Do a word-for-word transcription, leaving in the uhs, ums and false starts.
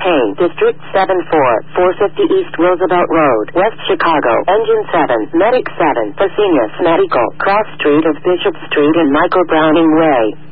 Kane, District seven four, four fifty East Roosevelt Road, West Chicago. Engine seven, Medic seven, Fresenius Medical, cross street of Bishop Street and Michael Browning Way.